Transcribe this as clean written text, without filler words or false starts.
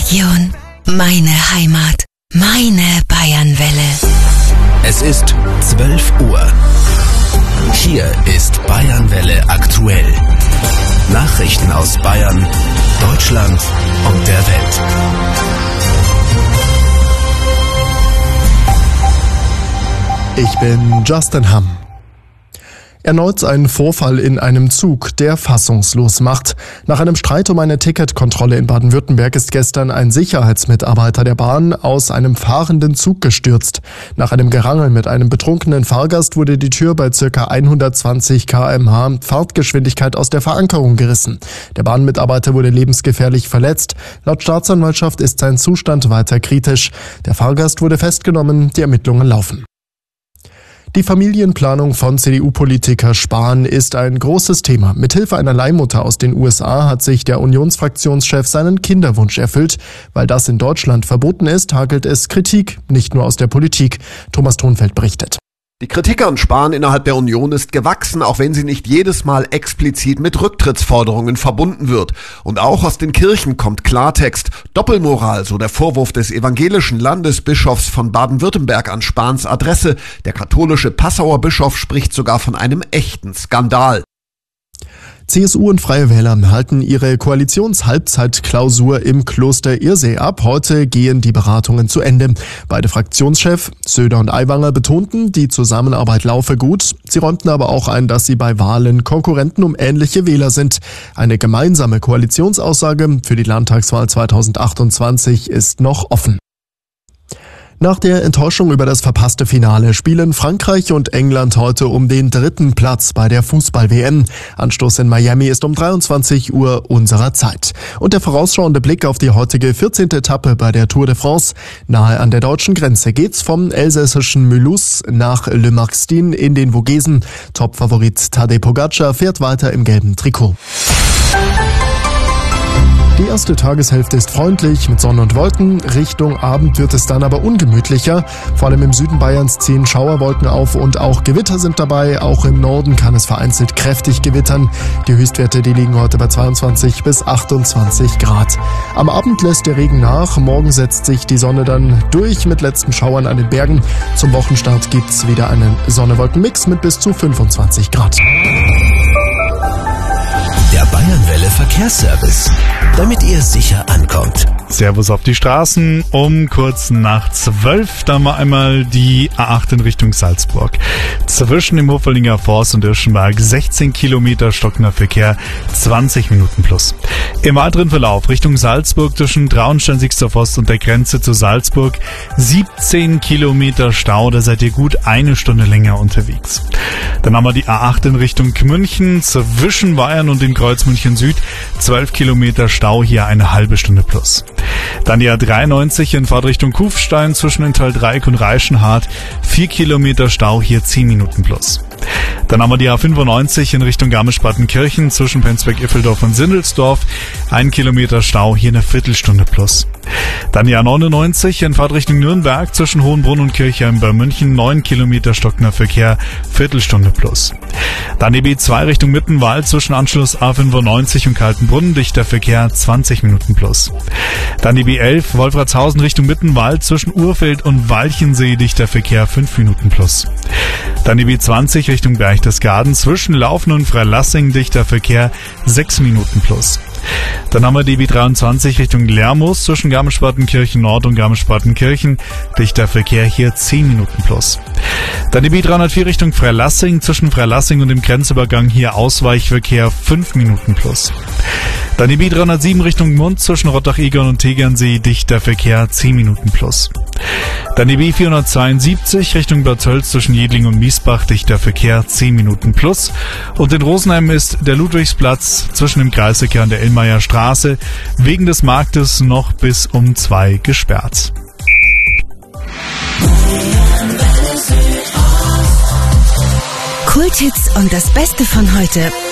Region, meine Heimat, meine Bayernwelle. Es ist 12 Uhr. Hier ist Bayernwelle aktuell. Nachrichten aus Bayern, Deutschland und der Welt. Ich bin Justin Hamm. Erneut ein Vorfall in einem Zug, der fassungslos macht. Nach einem Streit um eine Ticketkontrolle in Baden-Württemberg ist gestern ein Sicherheitsmitarbeiter der Bahn aus einem fahrenden Zug gestürzt. Nach einem Gerangel mit einem betrunkenen Fahrgast wurde die Tür bei ca. 120 km/h Fahrtgeschwindigkeit aus der Verankerung gerissen. Der Bahnmitarbeiter wurde lebensgefährlich verletzt. Laut Staatsanwaltschaft ist sein Zustand weiter kritisch. Der Fahrgast wurde festgenommen, die Ermittlungen laufen. Die Familienplanung von CDU-Politiker Spahn ist ein großes Thema. Mithilfe einer Leihmutter aus den USA hat sich der Unionsfraktionschef seinen Kinderwunsch erfüllt. Weil das in Deutschland verboten ist, hagelt es Kritik, nicht nur aus der Politik. Thomas Thonfeld berichtet. Die Kritik an Spahn innerhalb der Union ist gewachsen, auch wenn sie nicht jedes Mal explizit mit Rücktrittsforderungen verbunden wird. Und auch aus den Kirchen kommt Klartext. Doppelmoral, so der Vorwurf des evangelischen Landesbischofs von Baden-Württemberg an Spahns Adresse. Der katholische Passauer Bischof spricht sogar von einem echten Skandal. CSU und Freie Wähler halten ihre Koalitionshalbzeitklausur im Kloster Irsee ab. Heute gehen die Beratungen zu Ende. Beide Fraktionschefs, Söder und Aiwanger, betonten, die Zusammenarbeit laufe gut. Sie räumten aber auch ein, dass sie bei Wahlen Konkurrenten um ähnliche Wähler sind. Eine gemeinsame Koalitionsaussage für die Landtagswahl 2028 ist noch offen. Nach der Enttäuschung über das verpasste Finale spielen Frankreich und England heute um den 3. Platz bei der Fußball-WM. Anstoß in Miami ist um 23 Uhr unserer Zeit. Und der vorausschauende Blick auf die heutige 14. Etappe bei der Tour de France. Nahe an der deutschen Grenze geht's vom elsässischen Mulhouse nach Le Marxtin in den Vogesen. Topfavorit Tadej Pogacar fährt weiter im gelben Trikot. Die erste Tageshälfte ist freundlich mit Sonne und Wolken. Richtung Abend wird es dann aber ungemütlicher. Vor allem im Süden Bayerns ziehen Schauerwolken auf und auch Gewitter sind dabei. Auch im Norden kann es vereinzelt kräftig gewittern. Die Höchstwerte, die liegen heute bei 22 bis 28 Grad. Am Abend lässt der Regen nach. Morgen setzt sich die Sonne dann durch mit letzten Schauern an den Bergen. Zum Wochenstart gibt's wieder einen Sonne-Wolken-Mix mit bis zu 25 Grad. Der Bayernwelle Verkehrsservice, damit ihr sicher ankommt. Servus auf die Straßen, um kurz nach 12, da mal einmal die A8 in Richtung Salzburg. Zwischen dem Hoffeldinger Forst und Irschenberg 16 Kilometer stockender Verkehr, 20 Minuten plus. Im weiteren Verlauf Richtung Salzburg zwischen Traunstein-Sixter Forst und der Grenze zu Salzburg 17 Kilometer Stau, da seid ihr gut eine Stunde länger unterwegs. Dann haben wir die A8 in Richtung München, zwischen Bayern und dem Kreuz München Süd, 12 Kilometer Stau, hier eine halbe Stunde plus. Dann die A93 in Fahrtrichtung Kufstein zwischen Enthal-Dreieck und Reichenhart, 4 Kilometer Stau, hier 10 Minuten plus. Dann haben wir die A95 in Richtung Garmisch-Partenkirchen zwischen Penzberg-Iffeldorf und Sindelsdorf, 1 Kilometer Stau, hier eine Viertelstunde plus. Dann die A99 in Fahrtrichtung Nürnberg zwischen Hohenbrunn und Kirchheim bei München, 9 Kilometer stockender Verkehr, Viertelstunde plus. Dann die B2 Richtung Mittenwald zwischen Anschluss A95 und Kaltenbrunn, dichter Verkehr, 20 Minuten plus. Dann die B11 Wolfratshausen Richtung Mittenwald zwischen Urfeld und Walchensee, dichter Verkehr, 5 Minuten plus. Dann die B20 Richtung Berchtesgaden zwischen Laufen und Freilassing, dichter Verkehr, 6 Minuten plus. Dann haben wir die B23 Richtung Lermoos zwischen Garmisch-Partenkirchen Nord und Garmisch-Partenkirchen, dichter Verkehr, hier 10 Minuten plus. Dann die B304 Richtung Freilassing zwischen Freilassing und dem Grenzübergang, hier Ausweichverkehr, 5 Minuten plus. Dann die B307 Richtung Mund zwischen Rottach-Egern und Tegernsee, dichter Verkehr, 10 Minuten plus. Dann die B472 Richtung Bad Tölz zwischen Jedling und Miesbach, dichter Verkehr, 10 Minuten plus. Und in Rosenheim ist der Ludwigsplatz zwischen dem Kreisverkehr und der Illmayer Straße wegen des Marktes noch bis um 2 gesperrt. Kulthits und das Beste von heute